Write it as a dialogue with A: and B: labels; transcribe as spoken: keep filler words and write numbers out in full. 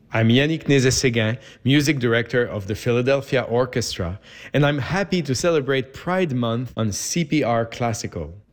A: I'm Yannick Nézet-Séguin, music director of the Philadelphia Orchestra, and I'm happy to celebrate Pride Month on C P R Classical.